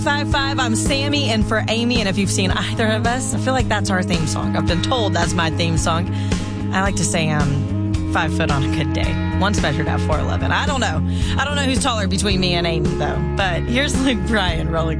5'5", I'm Sammy, and for Amy, and if you've seen either of us, I feel like that's our theme song. I've been told that's my theme song. I like to say I'm 5 foot on a good day. Once measured at 4'11". I don't know who's taller between me and Amy, though. But here's Luke Bryan, Rolling